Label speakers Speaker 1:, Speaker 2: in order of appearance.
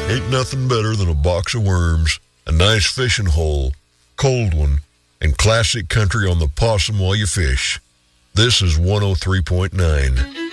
Speaker 1: Ain't nothing better than a box of worms, a nice fishing hole, cold one, and classic country on the possum while you fish. This is 103.9.